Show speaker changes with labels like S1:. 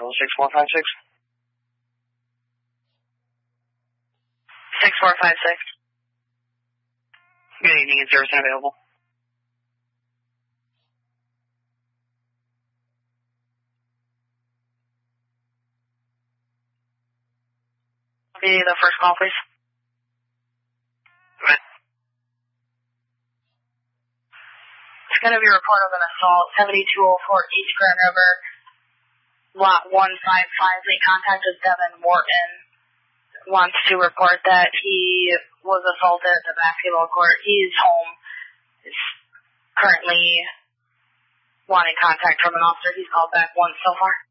S1: 6456.
S2: 6456.
S1: Good evening, is Harrison available?
S2: Be the first call, please.
S1: Good.
S2: It's going to be a report of an assault, 7204 East Grand River, lot 155. They contacted Devin Morton. Wants to report that he was assaulted at the basketball court. He's home. Is currently wanting contact from an officer. He's called back once so far.